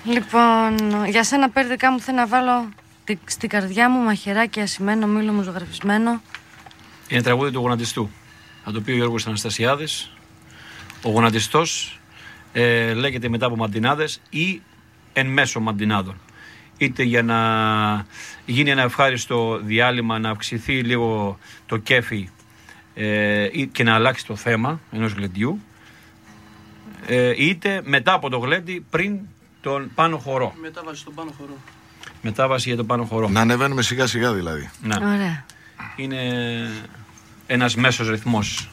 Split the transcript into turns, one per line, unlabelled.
Λοιπόν, για σένα Πέρδικα μου θέλω να βάλω στην καρδιά μου μαχαιράκι ασημένο, μήλο μου ζωγραφισμένο.
Είναι τραγούδι του γονατιστού. Θα το πει ο Γιώργος Αναστασιάδης. Ο γονατιστός λέγεται μετά από μαντινάδες ή εν μέσω μαντινάδων. Είτε για να γίνει ένα ευχάριστο διάλειμμα, να αυξηθεί λίγο το κέφι και να αλλάξει το θέμα ενός γλεντιού, είτε μετά από το γλέντι πριν τον πάνω χορό.
Μετάβαση στον πάνω χορό.
Μετάβαση για τον πάνω χορό.
Να ανεβαίνουμε σιγά σιγά δηλαδή.
Ναι.
Ωραία.
Είναι ένας μέσος ρυθμός.